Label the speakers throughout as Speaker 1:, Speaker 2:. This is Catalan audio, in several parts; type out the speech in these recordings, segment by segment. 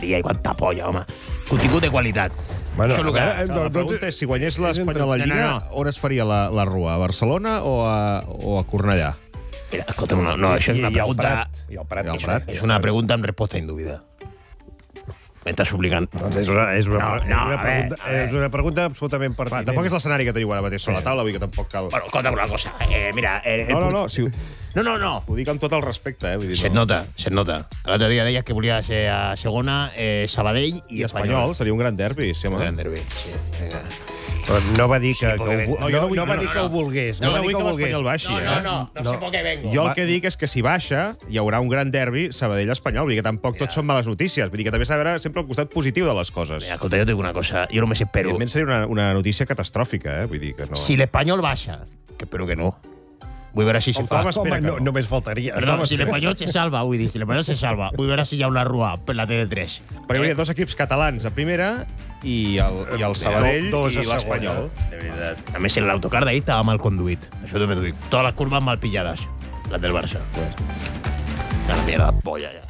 Speaker 1: tonteria i quanta polla, home. Contingut de qualitat.
Speaker 2: Bueno,
Speaker 1: Això és el que...
Speaker 3: La pregunta és, si guanyés l'Espanyol a la Lliga, on es faria la Rua? A Barcelona o a Cornellà?
Speaker 1: Mira, escolta'm, no, això és una pregunta...
Speaker 2: I el Prat.
Speaker 1: És una pregunta amb resposta indubida. M'estàs suplicant.
Speaker 2: Doncs és una pregunta absolutament pertinent.
Speaker 3: Tampoc és l'escenari que teniu ara mateix sobre la taula, vull dir que tampoc cal...
Speaker 1: Bueno, escolta'm una cosa. Mira...
Speaker 3: No.
Speaker 1: No.
Speaker 3: Ho dic amb tot el respecte, Vull dir,
Speaker 1: Se't nota. L'altre dia deies que volia ser a segona, Sabadell
Speaker 3: i Espanyol. Seria un gran derbi, sí, home.
Speaker 1: Un gran derbi, sí.
Speaker 2: Però no va dir que
Speaker 3: no
Speaker 2: va dir que ho volgués.
Speaker 3: No vull que l'Espanyol baixi,
Speaker 1: No sé per què vengo.
Speaker 3: Jo el que dic és que si baixa, hi haurà un gran derbi Sabadell-Espanyol. Vull dir que tampoc tot són males notícies. Vull dir que també s'ha de veure sempre el costat positiu de les coses.
Speaker 1: Mira, escolta, jo et dic una cosa. Jo només espero...
Speaker 3: Evidentment seria una notícia catastròfica, Vull dir que no...
Speaker 1: Si l'Espanyol baixa, que espero que no, vull veure si se fa.
Speaker 2: Home, només faltaria.
Speaker 1: Perdó, si l'Espanyol se salva, vull dir, si l'Espanyol se salva, vull veure si hi ha una rua per la TV3.
Speaker 3: Però hi hauria dos equips catalans a primera i el Sabadell i l'Espanyol.
Speaker 1: De veritat. A més, l'autocar d'ahir estava mal conduït. Això també t'ho dic. Totes les curves mal pillades. Les del Barça. Una mierda de polla, ja.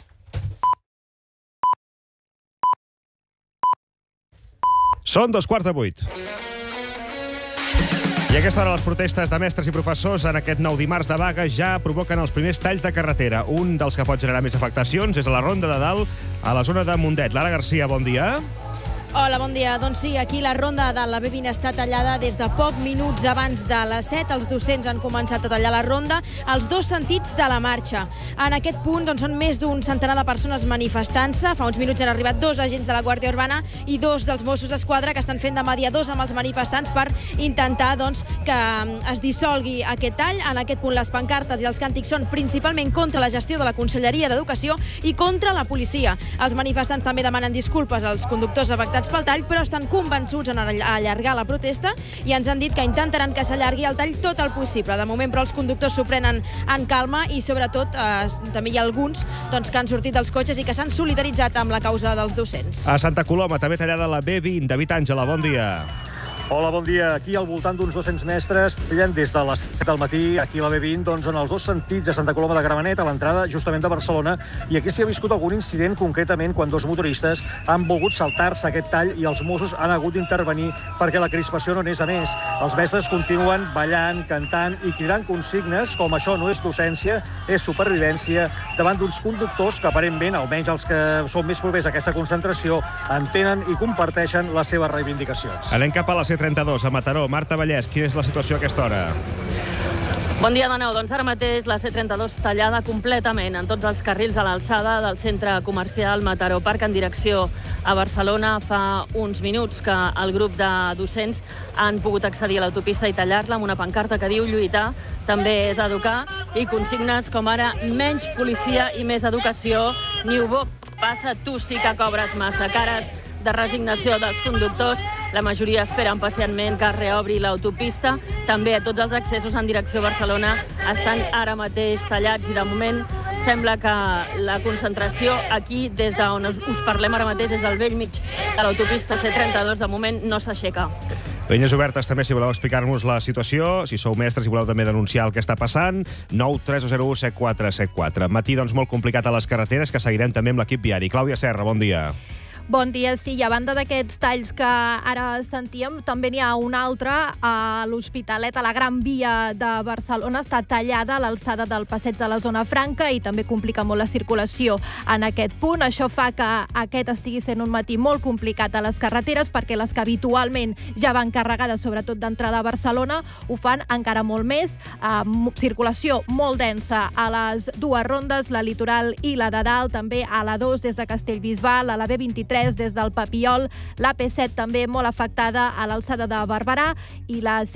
Speaker 3: Són 7:15. I a aquesta hora les protestes de mestres i professors en aquest nou dimarts de vaga ja provoquen els primers talls de carretera. Un dels que pot generar més afectacions és a la Ronda de Dalt, a la zona de Mundet. Lara Garcia, bon dia.
Speaker 4: Hola, bon dia. Doncs sí, aquí la Ronda de la B20 està tallada des de poc minuts abans de les 7. Els docents han començat a tallar la ronda als dos sentits de la marxa. En aquest punt són més d'un centenar de persones manifestant-se. Fa uns minuts han arribat dos agents de la Guàrdia Urbana i dos dels Mossos d'Esquadra que estan fent de mediadors amb els manifestants per intentar que es dissolgui aquest tall. En aquest punt les pancartes i els càntics són principalment contra la gestió de la Conselleria d'Educació i contra la policia. Els manifestants també demanen disculpes als conductors afectats pel tall, però estan convençuts en allargar la protesta i ens han dit que intentaran que s'allargui el tall tot el possible. De moment, però, els conductors s'ho prenen en calma i, sobretot, també hi ha alguns que han sortit dels cotxes i que s'han solidaritzat amb la causa dels docents.
Speaker 3: A Santa Coloma també tallada la B20. David Àngela, bon dia.
Speaker 5: Hola, bon dia. Aquí al voltant d'uns 200 mestres tallen des de les 7 del matí, aquí a la B20, en els dos sentits de Santa Coloma de Gramenet, a l'entrada justament de Barcelona, i aquí s'hi ha viscut algun incident, concretament quan dos motoristes han volgut saltar-se aquest tall i els Mossos han hagut d'intervenir perquè la crispació no anés a més. Els mestres continuen ballant, cantant i cridant consignes com això no és docència, és supervivència, davant d'uns conductors que aparentment, almenys els que són més propers a aquesta concentració, entenen i comparteixen les seves reivindicacions.
Speaker 3: Anem cap a la C32, a Mataró. Marta Vallès, quina és la situació a aquesta hora?
Speaker 6: Bon dia de nou. Doncs ara mateix la C32 tallada completament en tots els carrils a l'alçada del centre comercial Mataró Parc en direcció a Barcelona. Fa uns minuts que el grup de docents han pogut accedir a l'autopista i tallar-la amb una pancarta que diu lluitar també és educar i consignes com ara menys policia i més educació. Niubó passa, tu sí que cobres massa. Cares de resignació dels conductors. La majoria esperen pacientment que es reobri l'autopista. També tots els accessos en direcció a Barcelona estan ara mateix tallats i de moment sembla que la concentració aquí, des d'on us parlem ara mateix, des del vell mig de l'autopista C32, de moment no s'aixeca.
Speaker 3: Línies obertes també si voleu explicar-nos la situació, si sou mestres i voleu també denunciar el que està passant, 9 3 0 1 7 4 7 4. Matí molt complicat a les carreteres, que seguirem també amb l'equip viari. Clàudia Serra, bon dia.
Speaker 7: Bon dia, sí. I a banda d'aquests talls que ara sentíem, també n'hi ha un altre a l'Hospitalet, a la Gran Via de Barcelona. Està tallada a l'alçada del passeig de la Zona Franca i també complica molt la circulació en aquest punt. Això fa que aquest estigui sent un matí molt complicat a les carreteres perquè les que habitualment ja van carregades, sobretot d'entrada a Barcelona, ho fan encara molt més. Circulació molt densa a les dues rondes, la Litoral i la de Dalt, també a la 2 des de Castellbisbal, a la B23 des del Papiol, la P7 també molt afectada a l'alçada de Barberà i la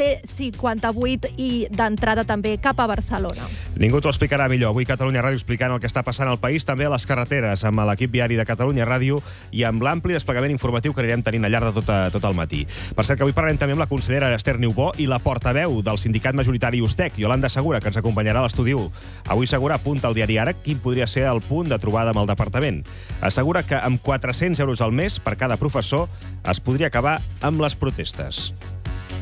Speaker 7: C58 i d'entrada també cap a Barcelona.
Speaker 3: Ningú t'ho explicarà millor. Avui Catalunya Ràdio explicant el que està passant al país, també a les carreteres, amb l'equip viari de Catalunya Ràdio i amb l'ampli desplegament informatiu que anirem tenint al llarg de tot el matí. Per cert, que avui parlarem també amb la consellera Esther Niubó i la portaveu del sindicat majoritari USTEC, Iolanda Segura, que ens acompanyarà a l'estudi. Avui Segura apunta al diari Ara quin podria ser el punt de trobada amb el departament. Assegura que amb 400 euros al mes per cada professor es podria acabar amb les protestes.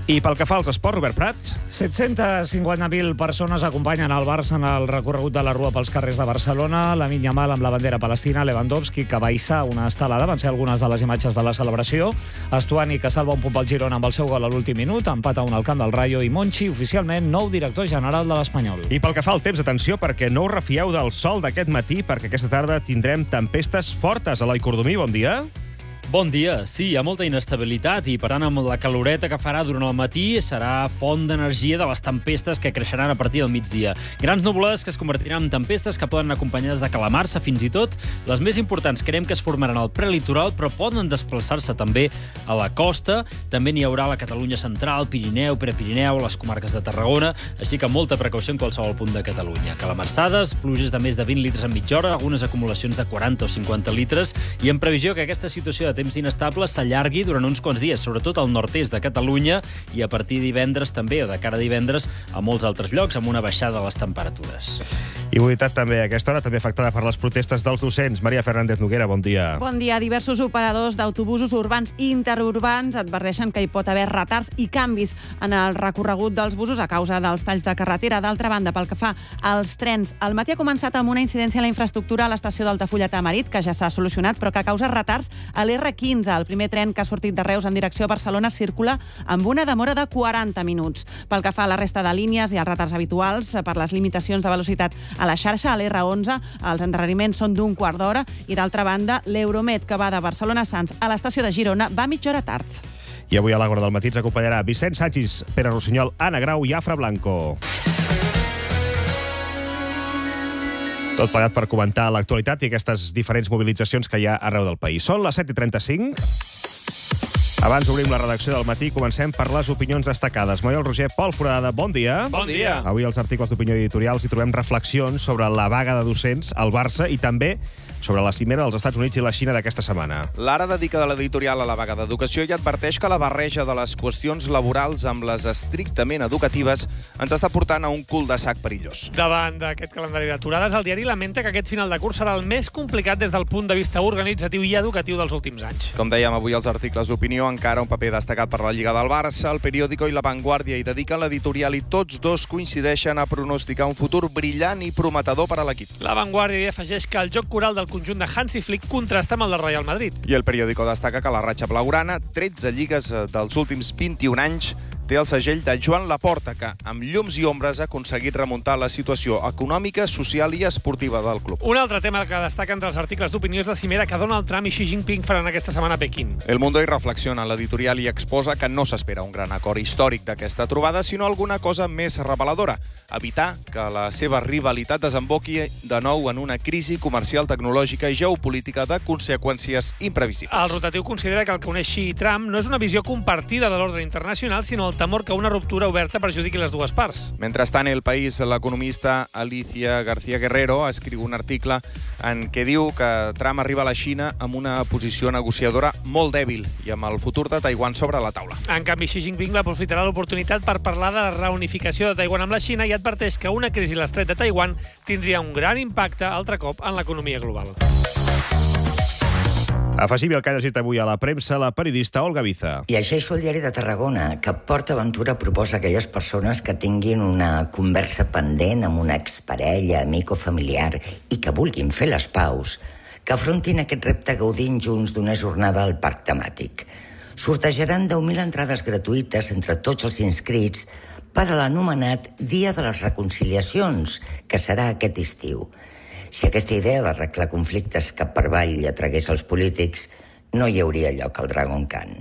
Speaker 3: I pel que fa als esports, Robert Prat?
Speaker 8: 750.000 persones acompanyen el Barça en el recorregut de la Rua pels carrers de Barcelona. Lamine Yamal amb la bandera palestina, Lewandowski, que va hissar una estelada. Van ser algunes de les imatges de la celebració. Estuani, que salva un punt pel Girona amb el seu gol a l'últim minut. Empata 1 al camp del Rayo. I Monchi, oficialment nou director general de l'Espanyol.
Speaker 3: I pel que fa al temps, atenció, perquè no us refieu del sol d'aquest matí, perquè aquesta tarda tindrem tempestes fortes. Eloi Cordomí, bon dia.
Speaker 9: Bon dia. Sí, hi ha molta inestabilitat i, per tant, amb la caloreta que farà durant el matí serà font d'energia de les tempestes que creixeran a partir del migdia. Grans nuvolades que es convertiran en tempestes que poden anar acompanyades de calamarsa, fins i tot. Les més importants creiem que es formaran al prelitoral, però poden desplaçar-se també a la costa. També n'hi haurà a la Catalunya central, Pirineu, Prepirineu, les comarques de Tarragona, així que molta precaució en qualsevol punt de Catalunya. Calamarsades, pluges de més de 20 litres en mitja hora, algunes acumulacions de 40 o 50 litres, i en previsió que aquesta situació de temps inestable s'allargui durant uns quants dies, sobretot al nord-est de Catalunya i a partir de divendres també, o de cara a divendres, a molts altres llocs, amb una baixada de les temperatures.
Speaker 3: I mobilitat també a aquesta hora, també afectada per les protestes dels docents. Maria Fernández Noguera, bon dia.
Speaker 10: Bon dia. Diversos operadors d'autobusos urbans i interurbans adverteixen que hi pot haver retards i canvis en el recorregut dels busos a causa dels talls de carretera. D'altra banda, pel que fa als trens, el matí ha començat amb una incidència a la infraestructura a l'estació d'Altafulla Tamarit, que ja s'ha solucionat, però que causa retards a l'R15. El primer tren que ha sortit de Reus en direcció a Barcelona circula amb una demora de 40 minuts. Pel que fa a la resta de línies i els retards habituals per les limitacions de velocitat a la xarxa, a l'R11, els endarreriments són d'un quart d'hora i, d'altra banda, l'Euromed, que va de Barcelona a Sants a l'estació de Girona, va mitja hora tard.
Speaker 3: I avui a l'Àgora del Matí ens acompanyarà Vicent Sanchis, Pere Rossinyol, Anna Grau i Afra Blanco. Tot plegat per comentar l'actualitat i aquestes diferents mobilitzacions que hi ha arreu del país. Són les 7:35. Abans obrim la redacció del matí, comencem per les opinions destacades. Maiol Roger, Pol Foradada, bon dia.
Speaker 11: Bon dia.
Speaker 3: Avui als articles d'opinió editorials hi trobem reflexions sobre la vaga de docents al Barça i també sobre la cimera dels Estats Units i la Xina d'aquesta setmana.
Speaker 11: L'Ara dedica de l'editorial a la vaga d'educació i adverteix que la barreja de les qüestions laborals amb les estrictament educatives ens està portant a un cul-de-sac perillós.
Speaker 8: Davant d'aquest calendari d'aturades, el diari lamenta que aquest final de curs serà el més complicat des del punt de vista organitzatiu i educatiu dels últims anys.
Speaker 11: Com dèiem avui als articles d'opinió, encara un paper destacat per la Lliga del Barça, el Periódico i la Vanguardia hi dediquen l'editorial i tots dos coincideixen a pronosticar un futur brillant i prometedor per a l'equip.
Speaker 8: La Vanguardia afegeix que el joc coral del conjunt de Hansi Flick contrasta amb el del Real Madrid.
Speaker 11: I el Periódico destaca que la ratxa blaugrana, 13 lligues dels últims 21 anys, té el segell de Joan Laporta, que amb llums i ombres ha aconseguit remuntar la situació econòmica, social i esportiva del club.
Speaker 8: Un altre tema que destaca entre els articles d'opinió és la cimera que Donald Trump i Xi Jinping faran aquesta setmana a Pequín.
Speaker 11: El Mundo hi reflexiona en l'editorial i exposa que no s'espera un gran acord històric d'aquesta trobada, sinó alguna cosa més reveladora: evitar que la seva rivalitat desemboqui de nou en una crisi comercial, tecnològica i geopolítica de conseqüències imprevisibles.
Speaker 8: El rotatiu considera que el que uneix Xi i Trump no és una visió compartida de l'ordre internacional, sinó el temor que una ruptura oberta perjudiqui les dues parts.
Speaker 11: Mentrestant, El País, l'economista Alicia García Guerrero escriu un article en què diu que Trump arriba a la Xina amb una posició negociadora molt dèbil i amb el futur de Taiwan sobre la taula.
Speaker 8: En canvi, Xi Jinping aprofitarà l'oportunitat per parlar de la reunificació de Taiwan amb la Xina i adverteix que una crisi a l'estret de Taiwan tindria un gran impacte, altre cop, en l'economia global.
Speaker 3: Afegim el que ha llegit avui a la premsa la periodista Olga Biza.
Speaker 12: Llegeixo el diari de Tarragona que Port Aventura proposa a aquelles persones que tinguin una conversa pendent amb una exparella, amic o familiar i que vulguin fer les paus, que afrontin aquest repte gaudint junts d'una jornada al parc temàtic. Sortejaran 10.000 entrades gratuïtes entre tots els inscrits per a l'anomenat Dia de les Reconciliacions, que serà aquest estiu. Si aquesta idea d'arreglar conflictes cap per avall atragués els polítics, no hi hauria lloc al Dragon Khan.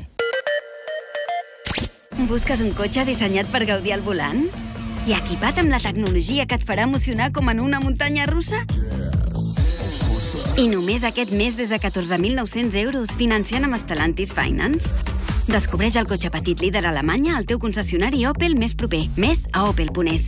Speaker 13: Busques un cotxe dissenyat per gaudir al volant? I equipat amb la tecnologia que et farà emocionar com en una muntanya russa? I només aquest mes des de 14.900 euros financiant amb Stellantis Finance? Descobreix el cotxe petit líder a Alemanya al teu concessionari Opel més proper. Més a opel.es.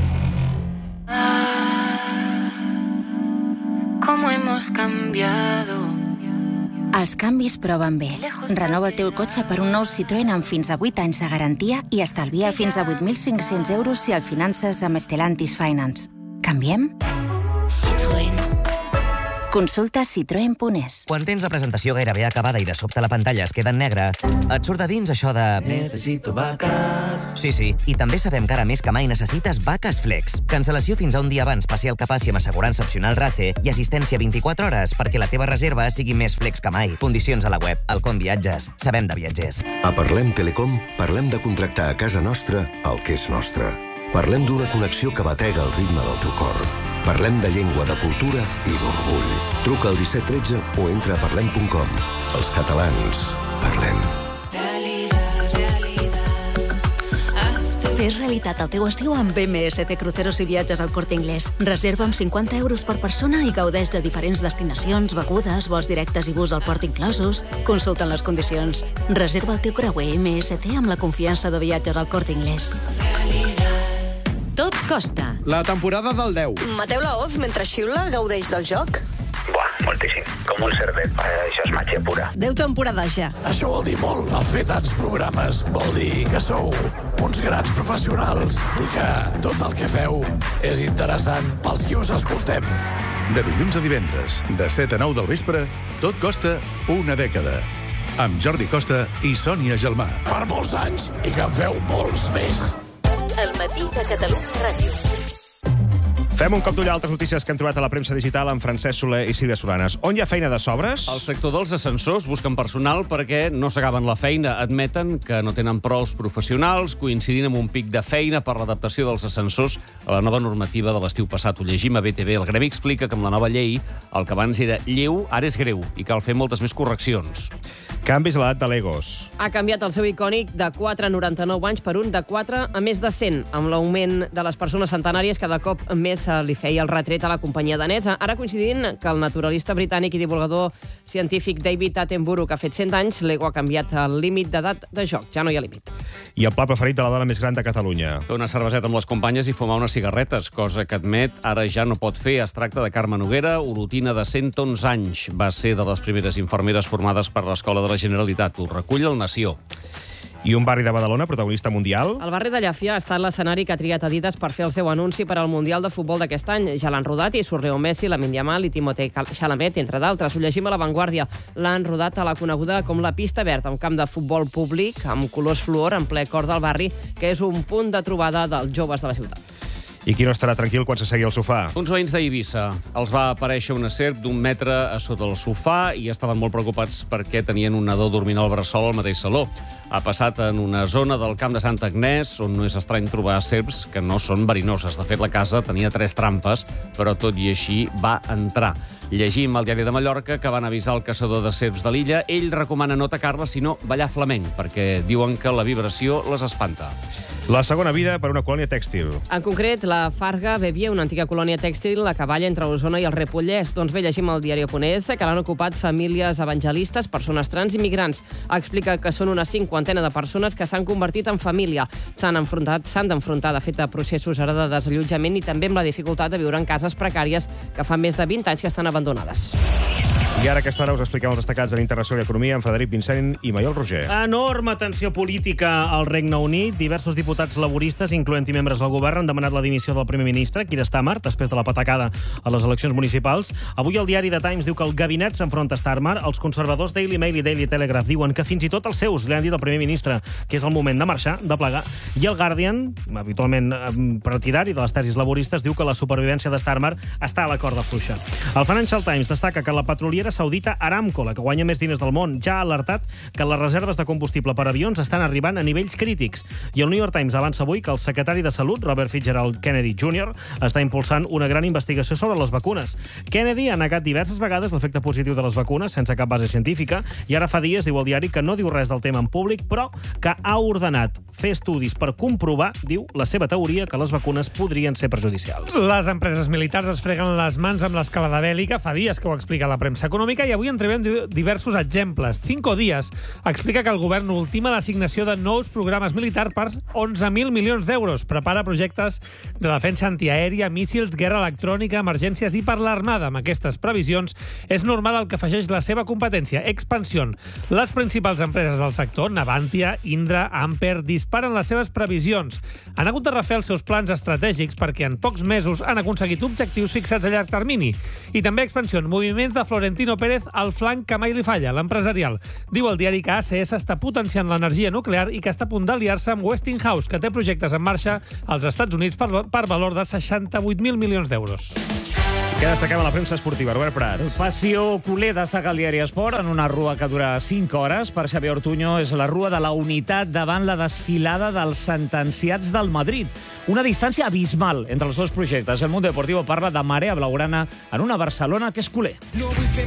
Speaker 14: ¿Cómo hemos cambiado?
Speaker 15: Els canvis proven bé. Renova el teu cotxe per un nou Citroën amb fins a 8 anys de garantia i estalvia fins a 8.500 euros si el finances amb Stellantis Finance. Canviem?
Speaker 14: Citroën.
Speaker 15: Consulta Citroën.es.
Speaker 16: Quan tens la presentació gairebé acabada i de sobte la pantalla es queda en negre, et surt de dins això de... Necessito vaques. Sí, i també sabem que ara més que mai necessites Vaques Flex. Cancel·lació fins a un dia abans, passi al que passi amb assegurança opcional RACE i assistència 24 hores perquè la teva reserva sigui més flex que mai. Condicions a la web. Alcom Viatges. Sabem de viatgers.
Speaker 17: A Parlem Telecom parlem de contractar a casa nostra el que és nostre. Parlem d'una connexió que batega el ritme del teu cor. Parlem de llengua, de cultura i d'orgull. Truca al 1713 o entra a parlem.com. Els catalans parlem.
Speaker 18: Fes realitat el teu estiu amb MSC Cruceros i Viatges al Corte Inglés. Reserva amb 50 euros per persona i gaudeix de diferents destinacions, begudes, vols directes i bus al port inclosos. Consulta les condicions. Reserva el teu creuer MSC amb la confiança de Viatges al Corte Inglés.
Speaker 19: Tot costa.
Speaker 20: La temporada del 10.
Speaker 19: Mateu Laoz, mentre xiula, gaudeix del joc?
Speaker 21: Buah, moltíssim. Com un cervet. Això és màgia pura.
Speaker 19: 10 temporades ja.
Speaker 22: Això vol dir molt. El fer tants programes vol dir que sou uns grans professionals i que tot el que feu és interessant pels qui us escoltem.
Speaker 23: De dilluns a divendres, de 7 a 9 del vespre, tot costa una dècada. Amb Jordi Costa i Sònia Gelmà.
Speaker 22: Per molts anys i que en feu molts més.
Speaker 19: El matí de Catalunya Ràdio.
Speaker 3: Fem un cop d'ull a altres notícies que hem trobat a la premsa digital amb Francesc Soler i Sílvia Solanes. On hi ha feina de sobres?
Speaker 24: El sector dels ascensors busquen personal perquè no s'acaben la feina. Admeten que no tenen prous professionals, coincidint amb un pic de feina per l'adaptació dels ascensors a la nova normativa de l'estiu passat. Ho llegim a BTV. El gremi explica que amb la nova llei el que abans era lleu ara és greu i cal fer moltes més correccions.
Speaker 3: Canvis a l'edat de l'Egos.
Speaker 25: Ha canviat el seu icònic de 4 a 99 anys per un de 4 a més de 100. Amb l'augment de les persones centenàries, cada cop més li feia el retret a la companyia danesa. Ara coincidint que el naturalista britànic i divulgador científic David Attenborough, que ha fet 100 anys, l'Ego ha canviat el límit d'edat de joc. Ja no hi ha límit.
Speaker 3: I el pla preferit de la dona més gran de Catalunya.
Speaker 24: Fer una cerveseta amb les companyes i fumar unes cigarretes, cosa que admet ara ja no pot fer. Es tracta de Carme Noguera, olotina de 111 anys. Va ser de les primeres infermeres formades per l'Escola de la Generalitat. Ho recull el Nació.
Speaker 3: I un barri de Badalona, protagonista mundial?
Speaker 25: El barri de Llafia ha estat l'escenari que ha triat Adidas per fer el seu anunci per al Mundial de Futbol d'aquest any. Ja l'han rodat i surt Leo Messi, Lamine Yamal i Timothée Chalamet, entre d'altres. Ho llegim a La Vanguardia. L'han rodat a la coneguda com la Pista Verda, un camp de futbol públic amb colors fluor en ple cor del barri, que és un punt de trobada dels joves de la ciutat.
Speaker 3: I qui no estarà tranquil quan s'assegui al sofà?
Speaker 24: Uns veïns d'Eivissa. Els va aparèixer una serp d'1 metre a sota el sofà i estaven molt preocupats perquè tenien un nadó dormint al bressol al mateix saló. Ha passat en una zona del camp de Sant Agnès on no és estrany trobar serps que no són verinoses. De fet, la casa tenia 3 trampes, però tot i així va entrar. Llegim al Diari de Mallorca que van avisar el caçador de serps de l'illa. Ell recomana no atacar-la, sinó ballar flamenc, perquè diuen que la vibració les espanta.
Speaker 3: La segona vida per una colònia tèxtil.
Speaker 25: En concret, la Farga Bevier, una antiga colònia tèxtil a cavall entre Osona i el Ripollès. Doncs bé, llegim al diari Oponès que l'han ocupat famílies evangelistes, persones trans i migrants. Explica que són una 50ena de persones que s'han convertit en família. S'han d'enfrontar, de fet, a processos ara de desallotjament i també amb la dificultat de viure en cases precàries que fa més de 20 anys que estan abandonades.
Speaker 3: I ara a aquesta hora us expliquem els destacats en Internacional i Economia amb Frederic Vincent i Maiol Roger.
Speaker 26: Enorme tensió política al Regne Unit. Diversos diputats laboristes, incloent-hi membres del govern, han demanat la dimissió del primer ministre, Keir Starmer, després de la patacada a les eleccions municipals. Avui el diari The Times diu que el gabinet s'enfronta a Starmer. Els conservadors Daily Mail i Daily Telegraph diuen que fins i tot els seus li han dit al primer ministre que és el moment de marxar, de plegar. I el Guardian, habitualment partidari de les tesis laboristes, diu que la supervivència de Starmer està a la corda fluixa. El Financial Times destaca que la petroliera saudita Aramco, la que guanya més diners del món, ja ha alertat que les reserves de combustible per avions estan arribant a nivells crítics. I el New York Times avança avui que el secretari de Salut, Robert Fitzgerald Kennedy Jr., està impulsant una gran investigació sobre les vacunes. Kennedy ha negat diverses vegades l'efecte positiu de les vacunes sense cap base científica i ara fa dies, diu el diari, que no diu res del tema en públic, però que ha ordenat fer estudis per comprovar, diu, la seva teoria que les vacunes podrien ser perjudicials.
Speaker 27: Les empreses militars es freguen les mans amb l'escalada bèl·lica. Fa dies que ho explica la premsa
Speaker 1: econòmica i avui en trobem diversos exemples. Cinco Días explica que el govern ultima l'assignació de nous programes militars per 11.000 milions d'euros. Prepara projectes de defensa antiaèria, míssils, guerra electrònica, emergències i per l'Armada. Amb aquestes previsions és normal el que afegeix la seva competència, expansió. Les principals empreses del sector, Navantia, Indra, Amper, disparen les seves previsions. Han hagut de refer els seus plans estratègics perquè en pocs mesos han aconseguit objectius fixats a llarg termini. I també expansió, moviments de Florentino Pérez al flanc que mai li falla, l'empresarial. Diu el diari que ACS està potenciant l'energia nuclear i que està a punt d'aliar-se amb Westinghouse, que té projectes en marxa als Estats Units per valor de 68.000 milions d'euros.
Speaker 3: Què destaquem a la premsa esportiva, Robert Prat?
Speaker 8: Passió culer destaca el diari Esport en una rua que dura 5 hores. Per Xavier Ortuño és la rua de la unitat davant la desfilada dels sentenciats del Madrid. Una distància abismal entre els dos projectes. El Mundo Deportivo parla de marea blaugrana en una Barcelona que és culer.
Speaker 2: No vull fer